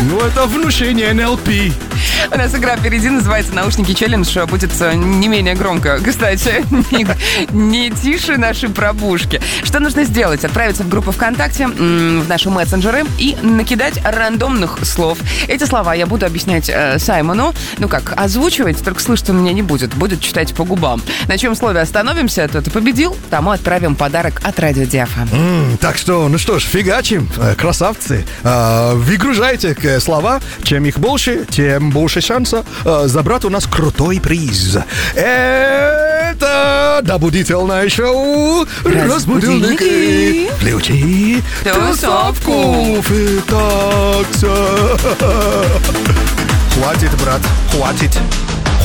Ну, это внушение НЛП. У нас игра впереди, называется «Наушники челлендж». Будет не менее громко, кстати, не тише нашей пробушки. Что нужно сделать? Отправиться в группу ВКонтакте, в наши мессенджеры и накидать рандомных слов. Эти слова я буду объяснять Саймону. Ну как, озвучивать, только слышать он меня не будет. Будет читать по губам. На чем слове остановимся, тот и победил. Тому отправим подарок от Радио Диафан. Так что, ну что ж, фигачим, красавцы. Выгружайте слова. Чем их больше, тем больше шанса забрать у нас крутой приз. Это добудительное шоу «Разбудильники». Включи тусовку. Хватит, брат, хватит.